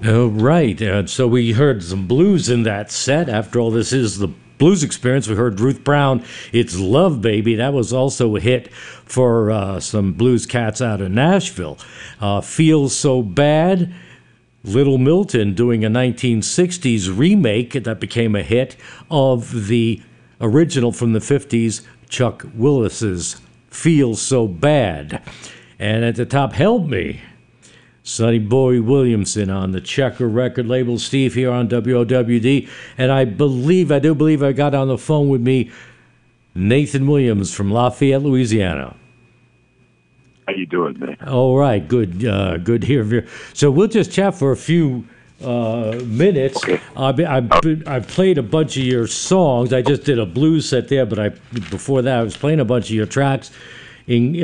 Oh, right. So we heard some blues in that set. After all, this is the blues experience. We heard Ruth Brown, It's Love Baby. That was also a hit for some blues cats out of Nashville. Feels So Bad. Little Milton doing a 1960s remake that became a hit of the original from the 50s, Chuck Willis's Feels So Bad. And at the top, Help Me, Sonny Boy Williamson on the Checker record label. Steve here on WOWD. And I do believe I got on the phone with me Nathan Williams from Lafayette, Louisiana. How you doing, man? All right, good to hear you. So we'll just chat for a few minutes. Okay. I've played a bunch of your songs. I just did a blues set there, but before that I was playing a bunch of your tracks and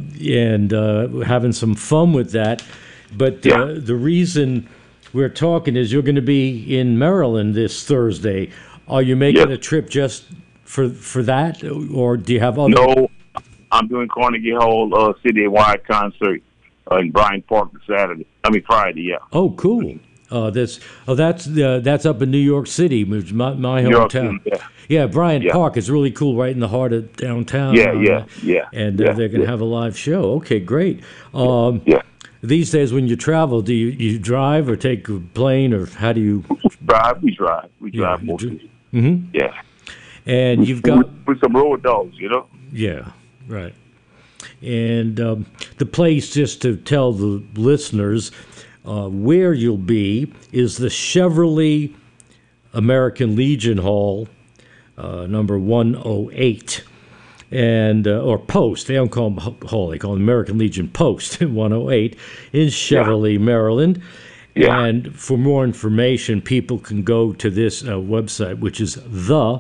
having some fun with that. But the reason we're talking is you're going to be in Maryland this Thursday. Are you making a trip just for that, or do you have other? No. I'm doing Carnegie Hall citywide concert in Bryant Park Friday. Yeah. Oh, cool. That's up in New York City, which is my hometown. Yeah, Bryant Park is really cool, right in the heart of downtown. Yeah. And they're going to have a live show. Okay, great. These days, when you travel, do you drive or take a plane, or how do you? We drive mostly. Mm-hmm. Yeah. And you've got with some road dogs, Yeah. Right. And the place, just to tell the listeners where you'll be, is the Cheverly American Legion Hall, number 108. And or Post. They don't call them Hall. They call them American Legion Post, 108, in Cheverly, Maryland. Yeah. And for more information, people can go to this website, which is the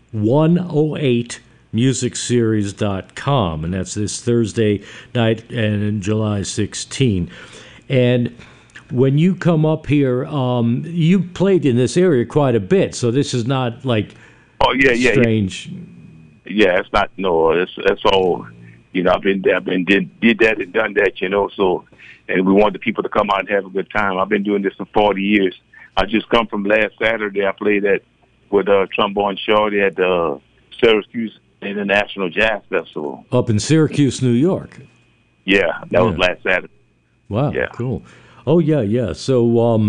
108musicseries.com, and that's this Thursday night and July 16. And when you come up here, you played in this area quite a bit, so this is not like strange. Yeah, it's not. No, it's all. I've been there, did that and done that. So, and we want the people to come out and have a good time. I've been doing this for 40 years. I just come from last Saturday. I played with Trombone Shorty at the Syracuse International Jazz Festival. Up in Syracuse, New York. Yeah, that was last Saturday. Wow, cool. Oh, yeah. So,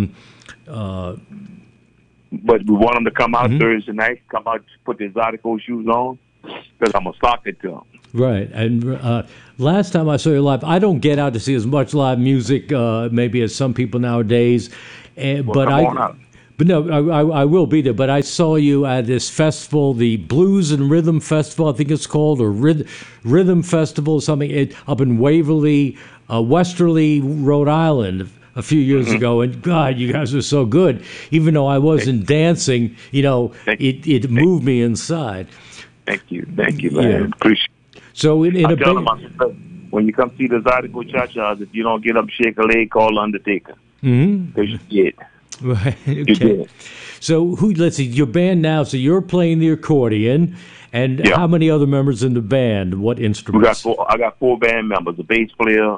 but we want them to come out Thursday night, come out, put their Zydeco shoes on, because I'm going to sock it to them. Right. And last time I saw you live, I don't get out to see as much live music maybe as some people nowadays. But I will be there. But I saw you at this festival, the Blues and Rhythm Festival, I think it's called, or Rhythm Festival or something, up in Waverly, Westerly, Rhode Island, a few years ago. And God, you guys were so good. Even though I wasn't dancing, it moved me inside. Thank you, man. Yeah. Appreciate it. So when you come see the Zydeco Cha-Chas, if you don't get up, shake a leg, call Undertaker. Because you did. Right. Okay. So let's see, your band now, so you're playing the accordion, and how many other members in the band? What instruments? I got 4 band members, a bass player,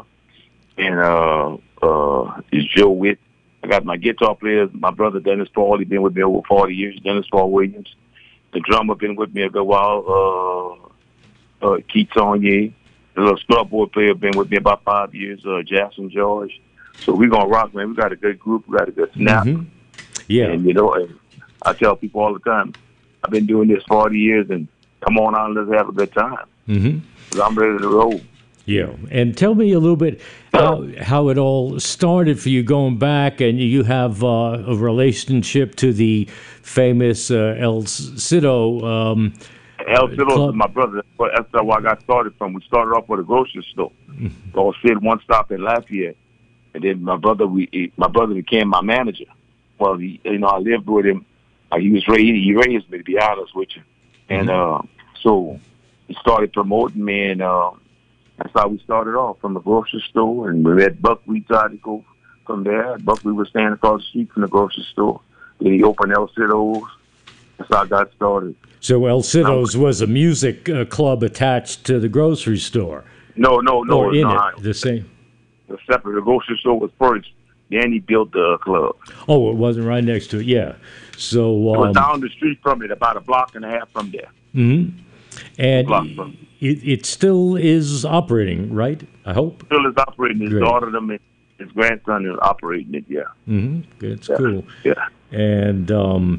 and is Joe Witt. I got my guitar players, my brother Dennis Paul, he's been with me over 40 years, Dennis Paul Williams. The drummer been with me a good while, Keith Saunier. The little scoreboard player been with me about 5 years, Jackson George. So we're going to rock, man. We got a good group. We got a good snap. Yeah. And, I tell people all the time, I've been doing this 40 years, and come on out and let's have a good time. Because I'm ready to roll. Yeah. And tell me a little bit how it all started for you going back, and you have a relationship to the famous El Cido El Cido is my brother. That's where I got started from. We started off with a grocery store called Sid One Stop in Lafayette. And then my brother became my manager. Well, I lived with him. He raised me, to be honest with you. And so he started promoting me, and that's how we started off, from the grocery store. And we met Buckwheat Zydeco from there. Buckwheat was standing across the street from the grocery store. Then he opened El Cido's. That's how I got started. So El Cido's was a music club attached to the grocery store? No. Or in it, the same? The separate. The grocery store was first. Then he built the club. Oh, it wasn't right next to it. Yeah. So It was down the street from it, about a block and a half from there. Mm-hmm. And it still is operating, right? I hope. Still is operating. His daughter, his grandson is operating it. Yeah. Mm-hmm. It's cool. Yeah. And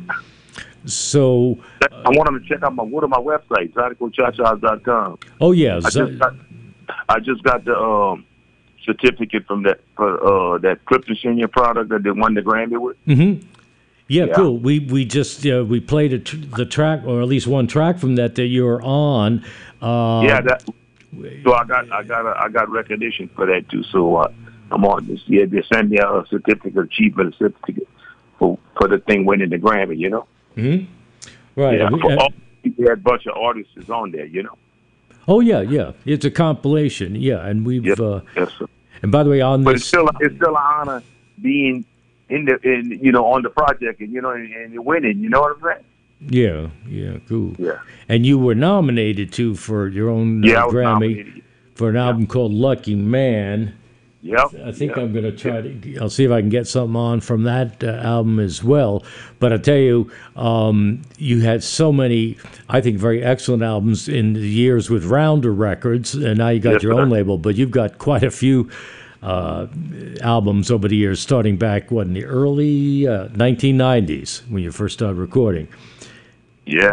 so I want them to check out my website, ZydecoChaChas.com. Oh yeah. I just got the certificate from that for that Clifton Senior product that they won the Grammy with. Mm-hmm. Yeah, cool. We just we played the track, or at least one track from that you're on. So I got recognition for that too. So I'm on this. Yeah, they sent me a certificate, achievement certificate for the thing winning the Grammy. You know. Mm-hmm. Right. Yeah, we had a bunch of artists on there. You know. Oh yeah. It's a compilation. Yeah, and we've. Yes, sir. And by the way, on but this, it's still an honor being on the project and and winning. You know what I'm saying? Yeah, cool. Yeah. And you were nominated too for your own Grammy for an album called Lucky Man. Yep. I think I'm going to I'll see if I can get something on from that album as well. But I tell you, you had so many, I think, very excellent albums in the years with Rounder Records, and now you got your own label, but you've got quite a few albums over the years, starting back, in the early 1990s when you first started recording. Yeah.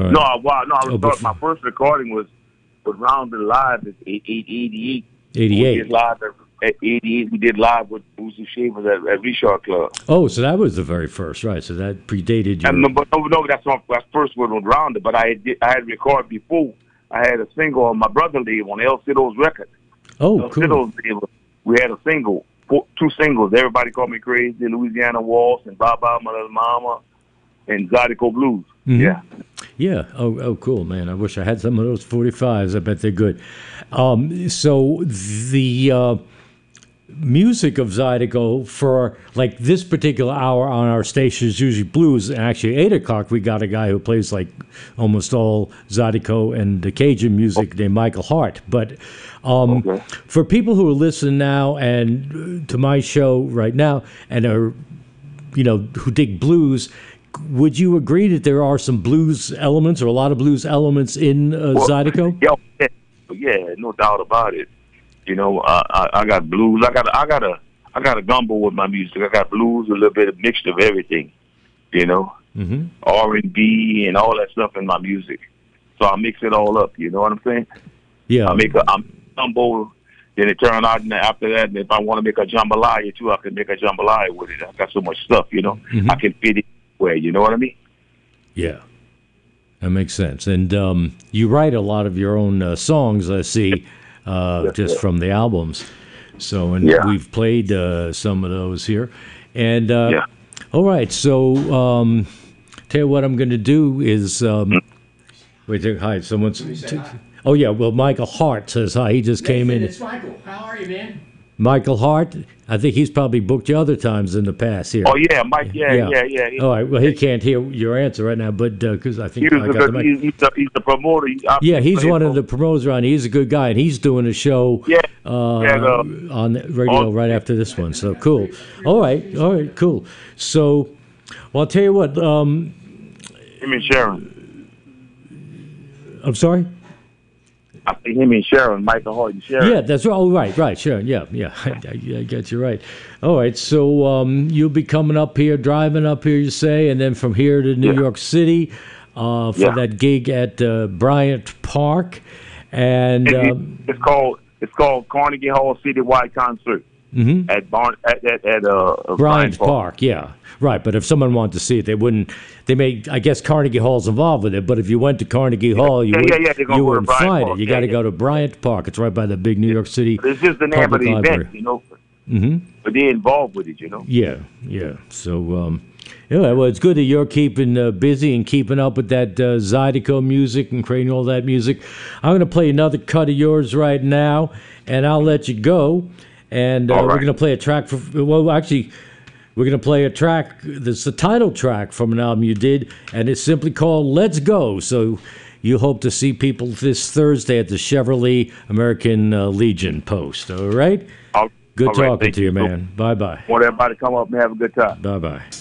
My first recording was Rounder Live at 88. 88. At 88, we did live with Boozy Shavers at Richard Club. Oh, so that was the very first, right? So that predated you. No, that's my first one with Rounder, but I had recorded before. I had a single on my brother label on El Cido's record. Oh, cool. Cido's label. We had a single, two singles. Everybody Called Me Crazy, Louisiana Waltz, and Baba Mother Mama, and Zydeco Blues. Mm-hmm. Yeah. Yeah. Oh, cool, man. I wish I had some of those 45s. I bet they're good. So the music of Zydeco for like this particular hour on our station is usually blues. And actually, 8 o'clock we got a guy who plays like almost all Zydeco and the Cajun music named Michael Hart. But for people who are listening now and to my show right now and are who dig blues, would you agree that there are some blues elements or a lot of blues elements in Zydeco? Yeah, no doubt about it. I got blues. I got a gumbo with my music. I got blues, a little bit of mixture of everything. Mm-hmm. R&B and all that stuff in my music. So I mix it all up. You know what I'm saying? Yeah. I'm gumbo. Then it turn out after that. And if I want to make a jambalaya too, I can make a jambalaya with it. I got so much stuff. Mm-hmm. I can fit it where. You know what I mean? Yeah. That makes sense. And you write a lot of your own songs, I see. Just from the albums. So, and we've played some of those here. And, all right, so tell you what I'm going to do is, wait, hi, someone's, oh yeah, well, Michael Hart says hi, he just came in. It's Michael, how are you, man? Michael Hart, I think he's probably booked you other times in the past here. Oh yeah, Mike. Yeah. All right. Well, he can't hear your answer right now, but because I think I got the mic. He's the promoter. He's one of the promoters around. He's a good guy, and he's doing a show on the radio right after this one. So cool. All right, cool. So, well, I'll tell you what. Him and Sharon. I'm sorry. I think him and Sharon, Michael Hart and Sharon. Yeah, that's right. Oh, right, Sharon. Yeah. I get you right. All right, so you'll be coming up here, driving up here, you say, and then from here to New York City for that gig at Bryant Park, and it's called Carnegie Hall Citywide Concert. Mm-hmm. At Bryant Park, yeah, right. But if someone wanted to see it, they wouldn't. They may, I guess, Carnegie Hall's involved with it. But if you went to Carnegie Hall, you wouldn't find it. You got to go to Bryant Park. It's right by the big New York City. But it's just the name of the event, Mm-hmm. But they're involved with it, Yeah. So, well, it's good that you're keeping busy and keeping up with that Zydeco music and creating all that music. I'm going to play another cut of yours right now, and I'll let you go. And we're going to play a track we're going to play a track that's the title track from an album you did, and it's simply called Let's Go. So you hope to see people this Thursday at the Chevrolet American Legion post, all right? Good All right, talking thank to you, you. man. Bye-bye. Want everybody to come up and have a good time. Bye-bye.